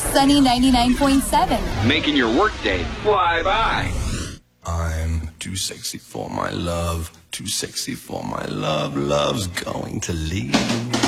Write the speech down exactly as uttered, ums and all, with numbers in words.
Sunny ninety-nine point seven. Making your workday fly by. I'm too sexy for my love, too sexy for my love, love's going to leave.